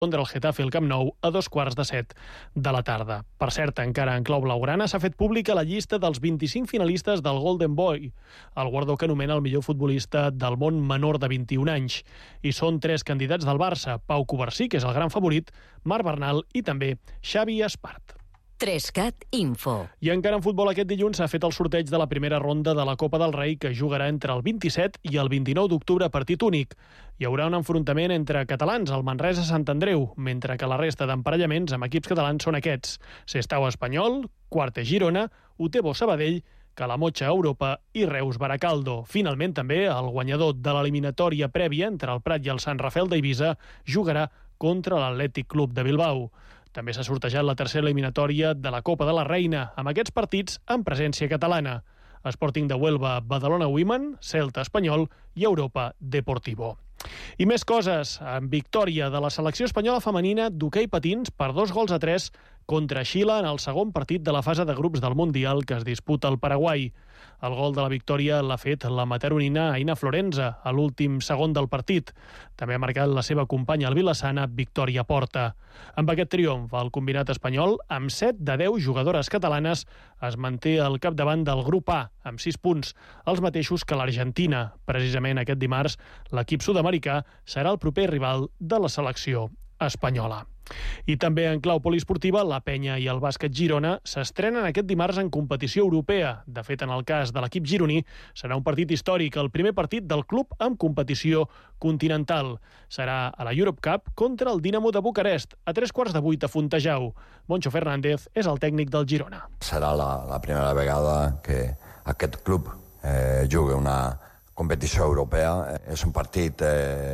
contra el Getafe al Camp Nou a 6:15 de la tarda. Per cert, encara en clau blaugrana, s'ha fet pública la llista dels 25 finalistes del Golden Boy, el guardó que anomena el millor futbolista del món menor de 21 anys. I són 3 candidats del Barça: Pau Covarsí, que és el gran favorit, Marc Bernal i també Xavi Espart. 3CAT Info. I encara en futbol, aquest dilluns s'ha fet el sorteig de la primera ronda de la Copa del Rei, que jugarà entre el 27 i el 29 d'octubre a partit únic. Hi haurà un enfrontament entre catalans, el Manresa-Sant Andreu, mentre que la resta d'emparellaments amb equips catalans són aquests: Sestao Espanyol, Quarte Girona, Utebo Sabadell, Calamotxa Europa i Reus Baracaldo. Finalment, també, el guanyador de l'eliminatòria prèvia entre el Prat i el Sant Rafel d'Eivissa jugarà contra l'Atlètic Club de Bilbao. També s'ha sortejat la tercera eliminatòria de la Copa de la Reina, amb aquests partits amb presència catalana: Sporting de Huelva, Badalona Women, Celta Espanyol i Europa Deportivo. I més coses. En victòria de la selecció espanyola femenina d'hoquei patins per 2-3 contra Xile en el segon partit de la fase de grups del Mundial que es disputa al Paraguai. El gol de la victòria l'ha fet la mataronina Aina Florenza a l'últim segon del partit. També ha marcat la seva companya albilassana Victòria Porta. Amb aquest triomf, el combinat espanyol, amb 7 de 10 jugadores catalanes, es manté al capdavant del grup A, amb 6 punts, els mateixos que l'Argentina. Precisament aquest dimarts, l'equip sud-americà serà el proper rival de la selecció espanyola. I també en clau poliesportiva, la Penya i el Bàsquet Girona s'estrenen aquest dimarts en competició europea. De fet, en el cas de l'equip gironí, serà un partit històric, el primer partit del club en competició continental. Serà a la Europe Cup contra el Dinamo de Bucarest, a 7:15 a Fontejau. Moncho Fernández és el tècnic del Girona. Serà la primera vegada que aquest club juga una competició europea. És un partit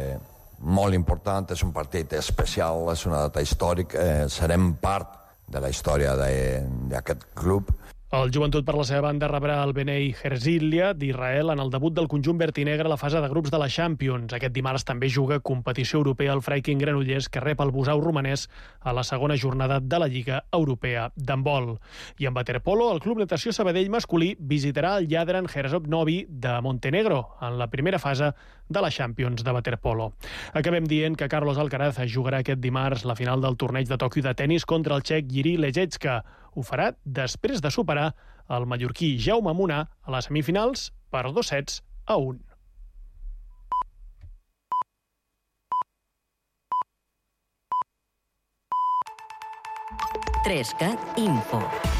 molt important, és un partit especial, és una data històrica, serem part de la història d'aquest club. El Joventut, per la seva banda, rebrà el Bnei Herzliya d'Israel en el debut del conjunt verd i negre a la fase de grups de la Champions. Aquest dimarts també juga competició europea el Freiking Granollers, que rep el Busau romanès a la segona jornada de la Lliga Europea d'handbol. I en waterpolo, el Club Natació Sabadell masculí visitarà el Jadran Herzog Novi de Montenegro en la primera fase de la Champions de waterpolo. Acabem dient que Carlos Alcaraz jugarà aquest dimarts la final del torneig de Tòquio de tennis contra el txec Jiří Lejecka. Ho farà després de superar el mallorquí Jaume Munar a les semifinals per 2-1. 3CAT Info.